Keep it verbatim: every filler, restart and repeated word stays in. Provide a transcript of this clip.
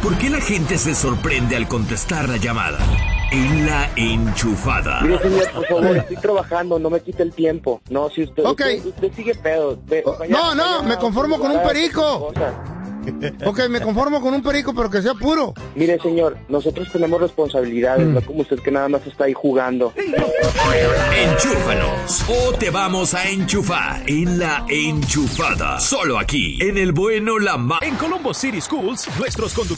¿Por qué la gente se sorprende al contestar la llamada? En La Enchufada. Mire, señor, por favor, estoy trabajando, no me quite el tiempo. No, si usted, okay. usted, usted sigue pedo. Ve, oh, mañana, no, no, mañana, me conformo con un perico. Cosa. Ok, me conformo con un perico, pero que sea puro. Mire, señor, nosotros tenemos responsabilidades, mm. no como usted que nada más está ahí jugando. Enchúfanos o te vamos a enchufar en La Enchufada. Solo aquí, en el bueno, la ma... En Colombo City Schools, nuestros conductores